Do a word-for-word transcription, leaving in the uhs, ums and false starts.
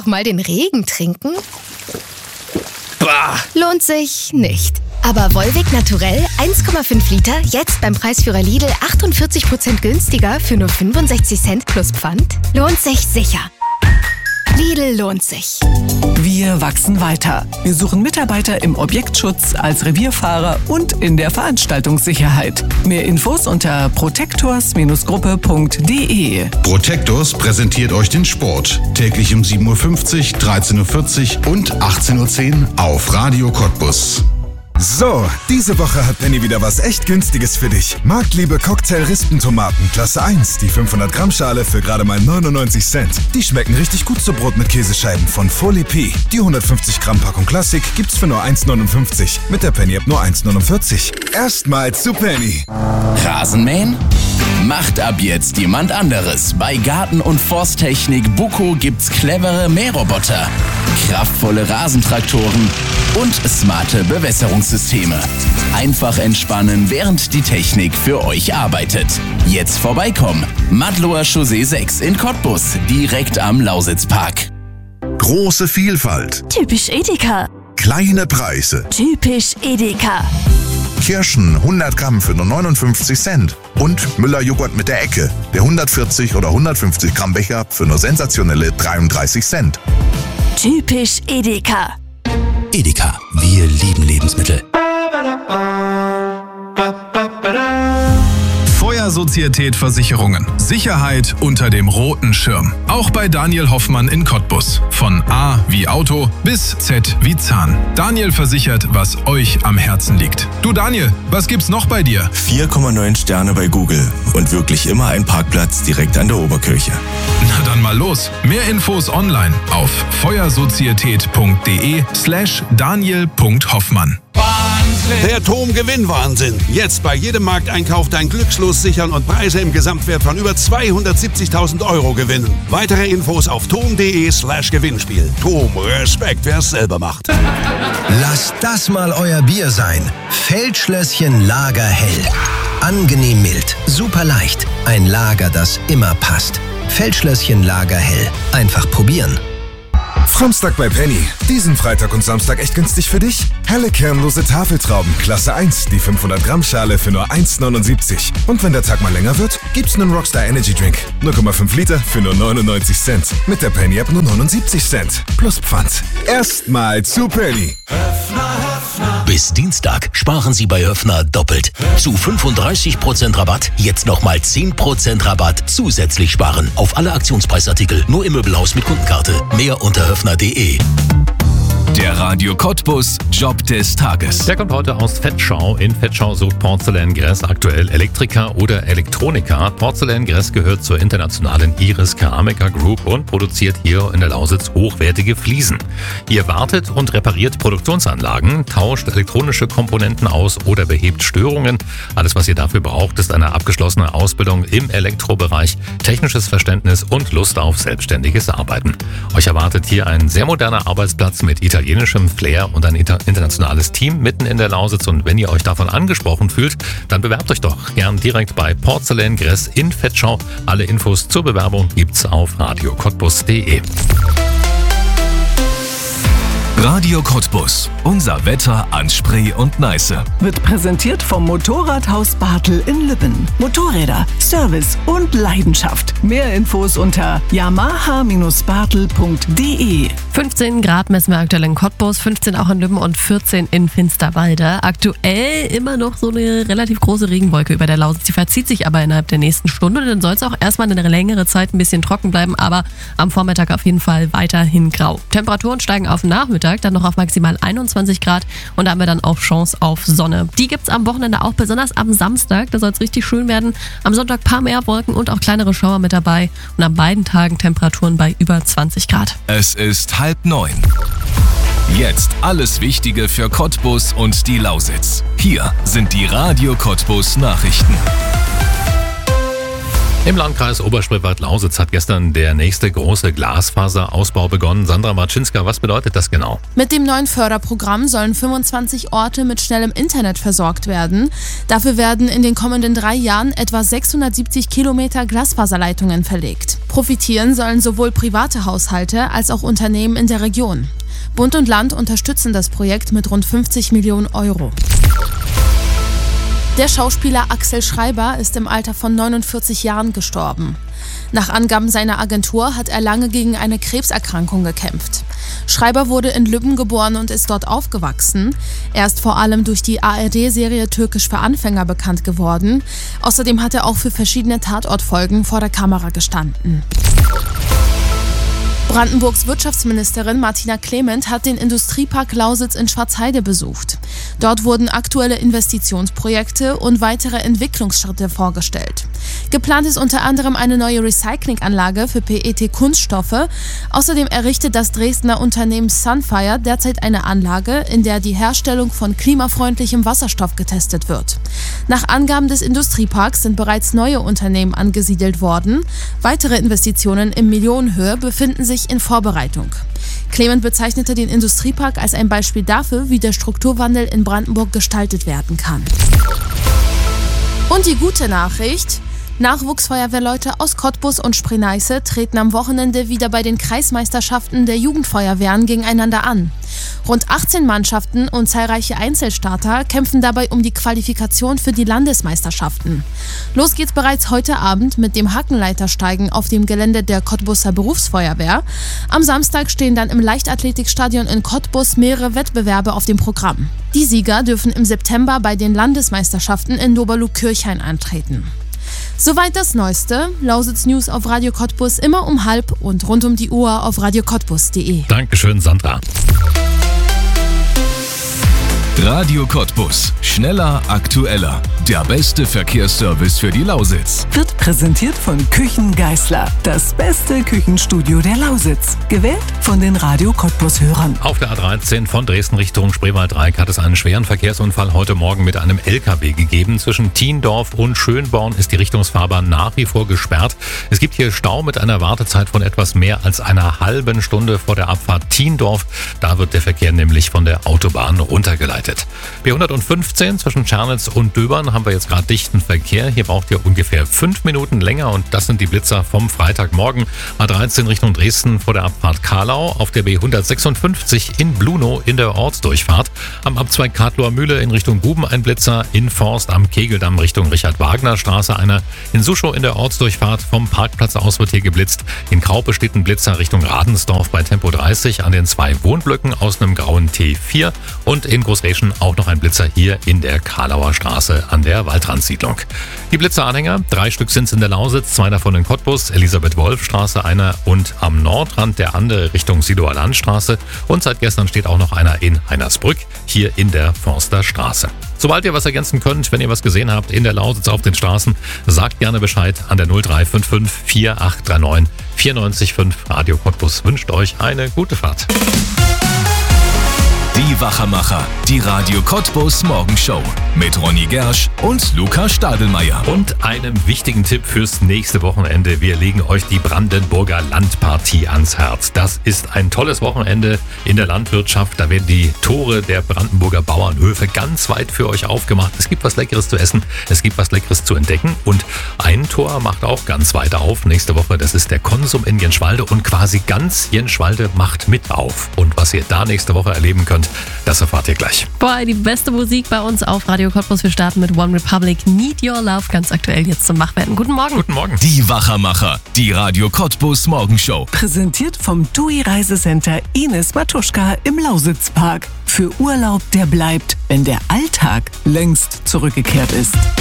mal den Regen trinken? Bah. Lohnt sich nicht. Aber Volvic Naturell eins Komma fünf Liter, jetzt beim Preisführer Lidl achtundvierzig Prozent günstiger für nur fünfundsechzig Cent plus Pfand? Lohnt sich sicher. Lidl lohnt sich. Wir wachsen weiter. Wir suchen Mitarbeiter im Objektschutz, als Revierfahrer und in der Veranstaltungssicherheit. Mehr Infos unter protectors Gruppe punkt de. Protectors präsentiert euch den Sport. Täglich um sieben Uhr fünfzig, dreizehn Uhr vierzig und achtzehn Uhr zehn auf Radio Cottbus. So, diese Woche hat Penny wieder was echt Günstiges für dich. Marktliebe Cocktail-Rispentomaten Klasse eins, die fünfhundert Gramm Schale für gerade mal neunundneunzig Cent. Die schmecken richtig gut zu Brot mit Käsescheiben von Folie P. Die hundertfünfzig Gramm Packung Klassik gibt's für nur eins neunundfünfzig. Mit der Penny-App nur eins neunundvierzig. Erstmal zu Penny. Rasenmähen? Macht ab jetzt jemand anderes. Bei Garten- und Forsttechnik Buco gibt's clevere Mähroboter, kraftvolle Rasentraktoren und smarte Bewässerungssysteme. Einfach entspannen, während die Technik für euch arbeitet. Jetzt vorbeikommen. Madloer Chaussee sechs in Cottbus, direkt am Lausitzpark. Große Vielfalt. Typisch Edeka. Kleine Preise. Typisch Edeka. Kirschen hundert Gramm für nur neunundfünfzig Cent. Und Müller-Joghurt mit der Ecke. Der hundertvierzig oder hundertfünfzig Gramm Becher für nur sensationelle dreiunddreißig Cent. Typisch Edeka. Edeka, wir lieben Lebensmittel. Feuersozietät Versicherungen. Sicherheit unter dem roten Schirm. Auch bei Daniel Hoffmann in Cottbus. Von A wie Auto bis Z wie Zahn. Daniel versichert, was euch am Herzen liegt. Du Daniel, was gibt's noch bei dir? vier Komma neun Sterne bei Google und wirklich immer ein Parkplatz direkt an der Oberkirche. Na dann mal los. Mehr Infos online auf feuersozietät.de slash daniel.hoffmann. Der Tom-Gewinn-Wahnsinn. Jetzt bei jedem Markteinkauf dein Glückslos sichern und Preise im Gesamtwert von über zweihundertsiebzigtausend Euro gewinnen. Weitere Infos auf tom.de slash Gewinnspiel. Tom, Respekt, wer es selber macht. Lasst das mal euer Bier sein. Feldschlösschen Lagerhell. Angenehm mild, super leicht. Ein Lager, das immer passt. Feldschlösschen Lagerhell. Einfach probieren. Framstag bei Penny. Diesen Freitag und Samstag echt günstig für dich? Helle kernlose Tafeltrauben, Klasse eins, die fünfhundert Gramm Schale für nur eins neunundsiebzig. Und wenn der Tag mal länger wird, gibt's einen Rockstar Energy Drink. null Komma fünf Liter für nur neunundneunzig Cent. Mit der Penny-App nur neunundsiebzig Cent. Plus Pfand. Erstmal zu Penny. Bis Dienstag sparen Sie bei Höffner doppelt. Zu fünfunddreißig Prozent Rabatt, jetzt nochmal zehn Prozent Rabatt zusätzlich sparen. Auf alle Aktionspreisartikel, nur im Möbelhaus mit Kundenkarte. Mehr unter höffner punkt de. Der Radio Cottbus Job des Tages. Der kommt heute aus Vetschau. In Vetschau sucht Porzellangress aktuell Elektriker oder Elektroniker. Porzellangress gehört zur internationalen Iris Keramica Group und produziert hier in der Lausitz hochwertige Fliesen. Ihr wartet und repariert Produktionsanlagen, tauscht elektronische Komponenten aus oder behebt Störungen. Alles, was ihr dafür braucht, ist eine abgeschlossene Ausbildung im Elektrobereich, technisches Verständnis und Lust auf selbstständiges Arbeiten. Euch erwartet hier ein sehr moderner Arbeitsplatz mit italienischem Flair und ein internationales Team mitten in der Lausitz. Und wenn ihr euch davon angesprochen fühlt, dann bewerbt euch doch gern direkt bei Porzellangress in Vetschau. Alle Infos zur Bewerbung gibt's auf radio cottbus punkt de. Radio Cottbus. Unser Wetter an Spree und Neiße. Wird präsentiert vom Motorradhaus Bartel in Lübben. Motorräder, Service und Leidenschaft. Mehr Infos unter yamaha bartel punkt de. fünfzehn Grad messen wir aktuell in Cottbus, fünfzehn auch in Lübben und vierzehn in Finsterwalde. Aktuell immer noch so eine relativ große Regenwolke über der Lausitz. Die verzieht sich aber innerhalb der nächsten Stunde. Dann soll es auch erstmal eine längere Zeit ein bisschen trocken bleiben, aber am Vormittag auf jeden Fall weiterhin grau. Temperaturen steigen auf den Nachmittag dann noch auf maximal einundzwanzig Grad und da haben wir dann auch Chance auf Sonne. Die gibt es am Wochenende auch, besonders am Samstag. Da soll es richtig schön werden. Am Sonntag ein paar mehr Wolken und auch kleinere Schauer mit dabei. Und an beiden Tagen Temperaturen bei über zwanzig Grad. Es ist halb neun. Jetzt alles Wichtige für Cottbus und die Lausitz. Hier sind die Radio Cottbus Nachrichten. Im Landkreis Oberspreewald-Lausitz hat gestern der nächste große Glasfaserausbau begonnen. Sandra Marczynska, was bedeutet das genau? Mit dem neuen Förderprogramm sollen fünfundzwanzig Orte mit schnellem Internet versorgt werden. Dafür werden in den kommenden drei Jahren etwa sechshundertsiebzig Kilometer Glasfaserleitungen verlegt. Profitieren sollen sowohl private Haushalte als auch Unternehmen in der Region. Bund und Land unterstützen das Projekt mit rund fünfzig Millionen Euro. Der Schauspieler Axel Schreiber ist im Alter von neunundvierzig Jahren gestorben. Nach Angaben seiner Agentur hat er lange gegen eine Krebserkrankung gekämpft. Schreiber wurde in Lübben geboren und ist dort aufgewachsen. Er ist vor allem durch die A R D-Serie Türkisch für Anfänger bekannt geworden. Außerdem hat er auch für verschiedene Tatortfolgen vor der Kamera gestanden. Brandenburgs Wirtschaftsministerin Martina Clement hat den Industriepark Lausitz in Schwarzheide besucht. Dort wurden aktuelle Investitionsprojekte und weitere Entwicklungsschritte vorgestellt. Geplant ist unter anderem eine neue Recyclinganlage für P E T-Kunststoffe. Außerdem errichtet das Dresdner Unternehmen Sunfire derzeit eine Anlage, in der die Herstellung von klimafreundlichem Wasserstoff getestet wird. Nach Angaben des Industrieparks sind bereits neue Unternehmen angesiedelt worden. Weitere Investitionen in Millionenhöhe befinden sich in Vorbereitung. Clement bezeichnete den Industriepark als ein Beispiel dafür, wie der Strukturwandel in Brandenburg gestaltet werden kann. Und die gute Nachricht: Nachwuchsfeuerwehrleute aus Cottbus und Spree-Neiße treten am Wochenende wieder bei den Kreismeisterschaften der Jugendfeuerwehren gegeneinander an. Rund achtzehn Mannschaften und zahlreiche Einzelstarter kämpfen dabei um die Qualifikation für die Landesmeisterschaften. Los geht's bereits heute Abend mit dem Hackenleitersteigen auf dem Gelände der Cottbuser Berufsfeuerwehr. Am Samstag stehen dann im Leichtathletikstadion in Cottbus mehrere Wettbewerbe auf dem Programm. Die Sieger dürfen im September bei den Landesmeisterschaften in Doberlug-Kirchhain antreten. Soweit das Neueste. Lausitz News auf Radio Cottbus immer um halb und rund um die Uhr auf radio cottbus punkt de. Dankeschön, Sandra. Radio Cottbus. Schneller, aktueller. Der beste Verkehrsservice für die Lausitz. Wird präsentiert von Küchen Geisler. Das beste Küchenstudio der Lausitz. Gewählt von den Radio Cottbus-Hörern. Auf der A dreizehn von Dresden Richtung Spreewald-Dreieck hat es einen schweren Verkehrsunfall heute Morgen mit einem L K W gegeben. Zwischen Thiendorf und Schönborn ist die Richtungsfahrbahn nach wie vor gesperrt. Es gibt hier Stau mit einer Wartezeit von etwas mehr als einer halben Stunde vor der Abfahrt Thiendorf. Da wird der Verkehr nämlich von der Autobahn runtergeleitet. B hundertfünfzehn zwischen Tschernitz und Döbern haben wir jetzt gerade dichten Verkehr. Hier braucht ihr ungefähr fünf Minuten länger und das sind die Blitzer vom Freitagmorgen. A dreizehn Richtung Dresden vor der Abfahrt Karlau, auf der B hundertsechsundfünfzig in Blunow in der Ortsdurchfahrt. Am Abzweig Kadlower Mühle in Richtung Guben ein Blitzer, in Forst am Kegeldamm Richtung Richard-Wagner-Straße einer. In Suschow in der Ortsdurchfahrt vom Parkplatz aus wird hier geblitzt. In Kraupe steht ein Blitzer Richtung Radensdorf bei Tempo dreißig an den zwei Wohnblöcken aus einem grauen T vier und in Großreschen auch noch ein Blitzer hier in der Karlauer Straße an der Waldrandsiedlung. Die Blitzeranhänger, drei Stück sind es in der Lausitz, zwei davon in Cottbus, Elisabeth-Wolf-Straße einer und am Nordrand der andere Richtung Sidower Landstraße und seit gestern steht auch noch einer in Heinersbrück, hier in der Forsterstraße. Sobald ihr was ergänzen könnt, wenn ihr was gesehen habt in der Lausitz auf den Straßen, sagt gerne Bescheid an der null drei fünf fünf vier acht drei neun vier neun fünf. Radio Cottbus wünscht euch eine gute Fahrt. Die Wachermacher, die Radio Cottbus Morgenshow mit Ronny Gersch und Luca Stadelmeier. Und einem wichtigen Tipp fürs nächste Wochenende. Wir legen euch die Brandenburger Landpartie ans Herz. Das ist ein tolles Wochenende in der Landwirtschaft. Da werden die Tore der Brandenburger Bauernhöfe ganz weit für euch aufgemacht. Es gibt was Leckeres zu essen, es gibt was Leckeres zu entdecken und ein Tor macht auch ganz weit auf nächste Woche. Das ist der Konsum in Jenschwalde und quasi ganz Jenschwalde macht mit auf. Und was ihr da nächste Woche erleben könnt, das erfahrt ihr gleich. Boah, die beste Musik bei uns auf Radio Cottbus. Wir starten mit One Republic, Need Your Love, ganz aktuell jetzt zum Wachwerden. Guten Morgen. Guten Morgen. Die Wachermacher, die Radio Cottbus Morgenshow. Präsentiert vom T U I Reisecenter Ines Matuschka im Lausitzpark. Für Urlaub, der bleibt, wenn der Alltag längst zurückgekehrt ist.